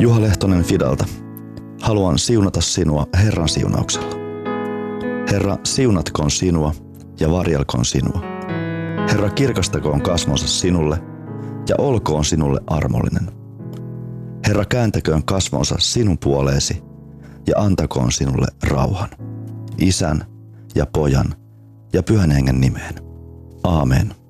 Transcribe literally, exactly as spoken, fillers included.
Juha Lehtonen Fidalta. Haluan siunata sinua Herran siunauksella. Herra, siunatkoon sinua ja varjelkoon sinua. Herra, kirkastakoon kasvonsa sinulle ja olkoon sinulle armollinen. Herra, kääntäköön kasvonsa sinun puoleesi ja antakoon sinulle rauhan. Isän ja Pojan ja Pyhän Hengen nimeen. Aamen.